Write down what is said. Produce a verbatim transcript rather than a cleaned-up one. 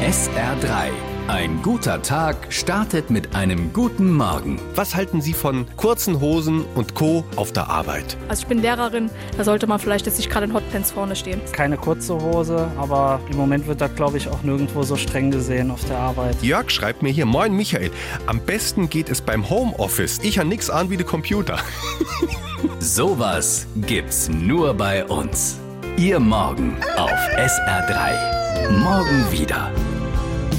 S R drei. Ein guter Tag startet mit einem guten Morgen. Was halten Sie von kurzen Hosen und Co. auf der Arbeit? Also ich bin Lehrerin, da sollte man vielleicht jetzt nicht gerade in Hotpants vorne stehen. Keine kurze Hose, aber im Moment wird das, glaube ich, auch nirgendwo so streng gesehen auf der Arbeit. Jörg schreibt mir hier, moin Michael, am besten geht es beim Homeoffice. Ich habe nichts an wie der Computer. Sowas gibt's nur bei uns. Ihr Morgen auf S R drei. Morgen wieder.